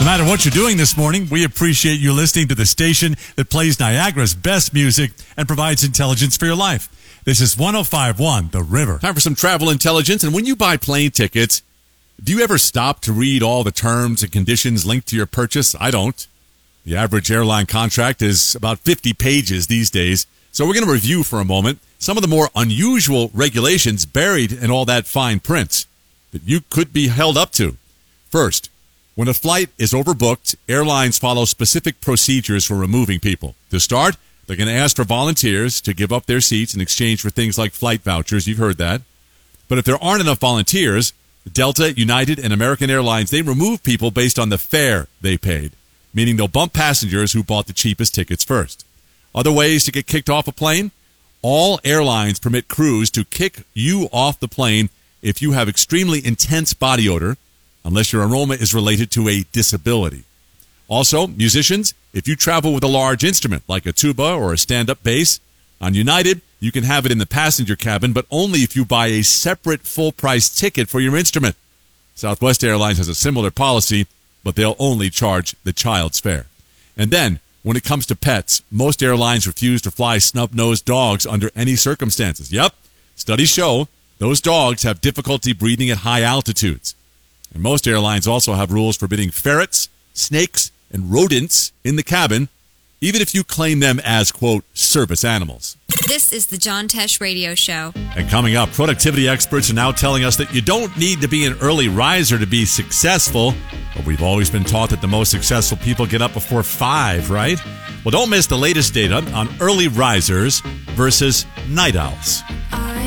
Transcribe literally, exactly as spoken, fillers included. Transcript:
No matter what you're doing this morning, we appreciate you listening to the station that plays Niagara's best music and provides intelligence for your life. This is one oh five point one The River. Time for some travel intelligence. And when you buy plane tickets, do you ever stop to read all the terms and conditions linked to your purchase? I don't. The average airline contract is about fifty pages these days. So we're going to review for a moment some of the more unusual regulations buried in all that fine print that you could be held up to. First, when a flight is overbooked, airlines follow specific procedures for removing people. To start, they're going to ask for volunteers to give up their seats in exchange for things like flight vouchers. You've heard that. But if there aren't enough volunteers, Delta, United, and American Airlines, they remove people based on the fare they paid, meaning they'll bump passengers who bought the cheapest tickets first. Other ways to get kicked off a plane? All airlines permit crews to kick you off the plane if you have extremely intense body odor, unless your aroma is related to a disability. Also, musicians, if you travel with a large instrument like a tuba or a stand-up bass, on United, you can have it in the passenger cabin, but only if you buy a separate full-price ticket for your instrument. Southwest Airlines has a similar policy, but they'll only charge the child's fare. And then, when it comes to pets, most airlines refuse to fly snub-nosed dogs under any circumstances. Yep, studies show those dogs have difficulty breathing at high altitudes. And most airlines also have rules forbidding ferrets, snakes, and rodents in the cabin, even if you claim them as, quote, service animals. This is the John Tesh Radio Show. And coming up, productivity experts are now telling us that you don't need to be an early riser to be successful. But we've always been taught that the most successful people get up before five, right? Well, don't miss the latest data on early risers versus night owls.